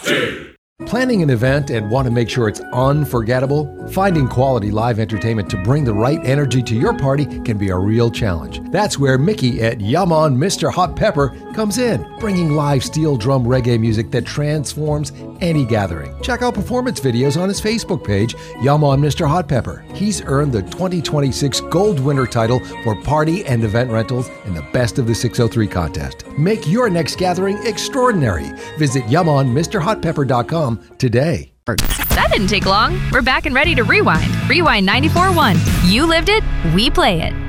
Planning an event and want to make sure it's unforgettable? Finding quality live entertainment to bring the right energy to your party can be a real challenge. That's where Mickey at Yum on Mr. Hot Pepper comes in, bringing live steel drum reggae music that transforms any gathering. Check out performance videos on his Facebook page, Yum on Mr. Hot Pepper. He's earned the 2026 Gold Winner title for party and event rentals in the Best of the 603 contest. Make your next gathering extraordinary. Visit yumonmrhotpepper.com today. That didn't take long. We're back and ready to rewind. Rewind 94.1. You lived it, we play it.